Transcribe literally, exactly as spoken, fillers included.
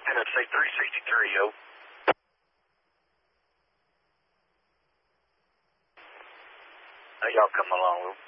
N S A three sixty-three, yo. How y'all coming along, Lou?